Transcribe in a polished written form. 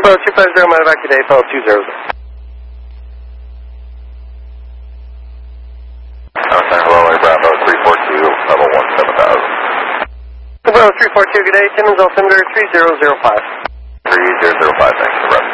Bravo 250, medevac today, Apollo 200. Hello, Bravo 342, level 17000. Bravo 342, good day, Timmins altimeter 3005. 3005, thanks for